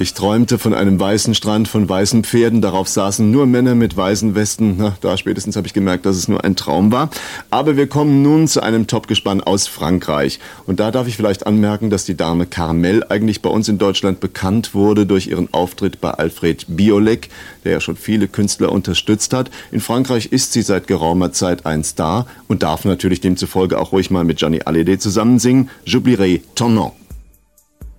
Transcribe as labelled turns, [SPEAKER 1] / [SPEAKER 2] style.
[SPEAKER 1] Ich träumte von einem weißen Strand, von weißen Pferden. Darauf saßen nur Männer mit weißen Westen. Na, da spätestens habe ich gemerkt, dass es nur ein Traum war. Aber wir kommen nun zu einem Topgespann aus Frankreich. Und da darf ich vielleicht anmerken, dass die Dame Carmel eigentlich bei uns in Deutschland bekannt wurde durch ihren Auftritt bei Alfred Biolek, der ja schon viele Künstler unterstützt hat. In Frankreich ist sie seit geraumer Zeit ein Star und darf natürlich demzufolge auch ruhig mal mit Johnny Hallyday zusammen singen. J'oublierai ton nom.